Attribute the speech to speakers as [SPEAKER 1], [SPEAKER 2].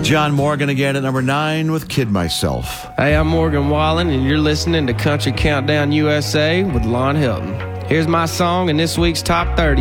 [SPEAKER 1] John Morgan again at number 9 with Kid Myself.
[SPEAKER 2] Hey, I'm Morgan Wallen, and you're listening to Country Countdown USA with Lon Hilton. Here's my song in this week's Top 30.